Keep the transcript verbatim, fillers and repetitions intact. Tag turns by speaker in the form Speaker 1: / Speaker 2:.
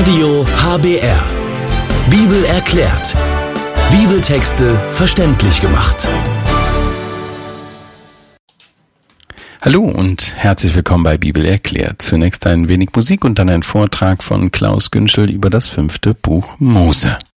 Speaker 1: Radio H B R. Bibel erklärt. Bibeltexte verständlich gemacht.
Speaker 2: Hallo und herzlich willkommen bei Bibel erklärt. Zunächst ein wenig Musik und dann ein Vortrag von Klaus Günschel über das fünfte Buch Mose.